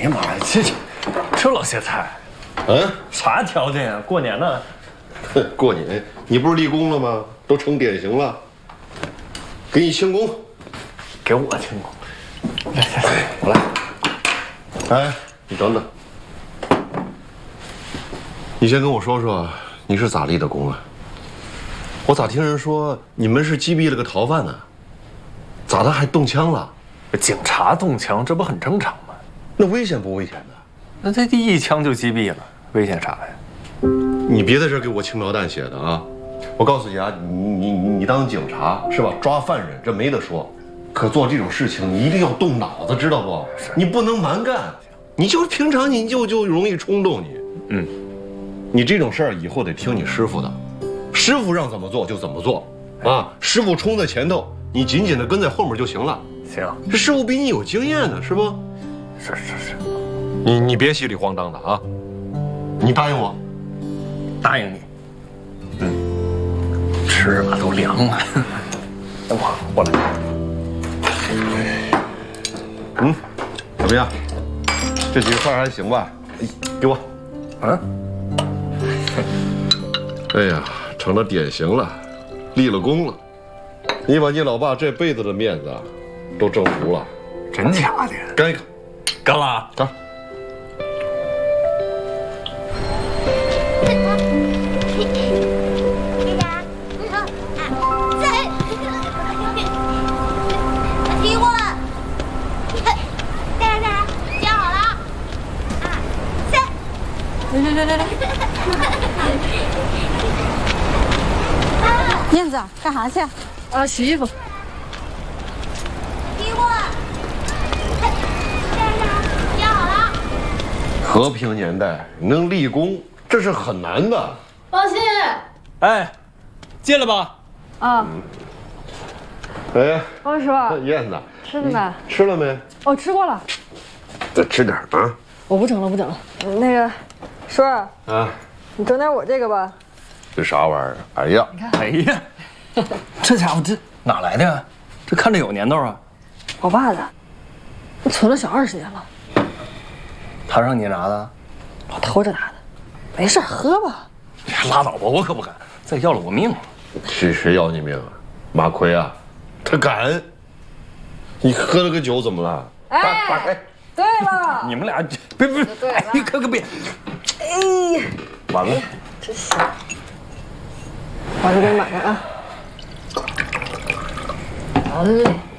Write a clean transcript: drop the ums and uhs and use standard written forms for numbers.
呀妈呀，这老些菜，啥条件呀？过年呢？ 过年，你不是立功了吗？都成典型了，给你庆功， 给我庆功。来，我来。 哎，你等等，你先跟我说说，你是咋立的功啊？我咋听人说你们是击毙了个逃犯呢？咋的还动枪了？ 警察动枪，这不很正常吗？ 那危险不危险呢？ 那他一枪就击毙了，危险啥呀？ 你别在这给我轻描淡写的啊！我告诉你啊，你当警察是吧？抓犯人这没得说，可做这种事情你一定要动脑子，知道不？你不能蛮干，你就平常你就容易冲动你。你这种事儿以后得听你师傅的，师傅让怎么做就怎么做啊！师傅冲在前头，你紧紧的跟在后面就行了。 行， 这师傅比你有经验呢，是不？ 是。 你别稀里晃荡的啊！你答应我。 答应你。吃吧，都凉了。等会儿我来。 怎么样？这几个菜还行吧？给我。哎呀，成了典型了，立了功了。你把你老爸这辈子的面子啊，都挣足了。 真假的？ 干一个， 干了， 干。 来，燕子，干啥去？ 啊，洗衣服。 给我。洗好了。 和平年代能立功，这是很难的。 王鑫， 哎，进来吧。 啊。 哎， 王叔， 燕子， 吃了没？ 吃了没？ 哦，吃过了。 再吃点啊。 我不整了，不整了。那个，叔儿啊， 你整点我这个吧。 这啥玩意儿？哎呀， 哎呀，这家伙这哪来的呀？这看着有年头啊。 我爸的，我存了小20年了。 他让你拿的？ 我偷着拿的。没事，喝吧。 拉倒吧，我可不敢，再要了我命了。 谁要你命啊？马奎啊，他敢。你喝了个酒怎么了？ 哎，对了， 你们俩别，哎，可别。 哎呀， 完了， 真香。我这给你买上啊。好嘞。